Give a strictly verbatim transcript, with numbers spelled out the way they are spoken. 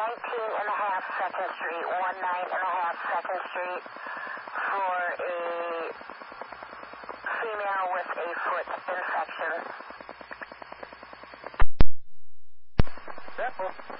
nineteen and a half Second Street, one nine and a half Second Street for a female with a foot infection. Simple.